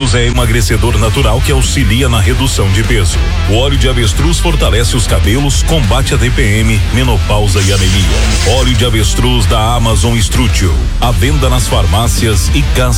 avestruz é emagrecedor natural que auxilia na redução de peso. O óleo de avestruz fortalece os cabelos, combate a TPM, menopausa e anemia. Óleo de avestruz da Amazon Strutio. À venda nas farmácias e casas